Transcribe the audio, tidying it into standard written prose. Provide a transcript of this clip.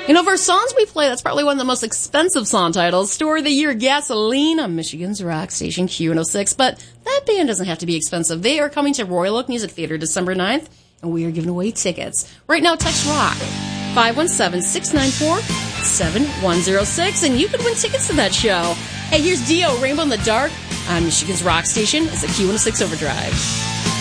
You know, for songs we play, that's probably one of the most expensive song titles. Story of the Year, Gasoline on Michigan's rock station Q106. But that band doesn't have to be expensive. They are coming to Royal Oak Music Theater December 9th, and we are giving away tickets. Right now, text ROCK 517-694-7106, and you could win tickets to that show. Hey, here's Dio, Rainbow in the Dark on Michigan's rock station. It's a Q106 Overdrive.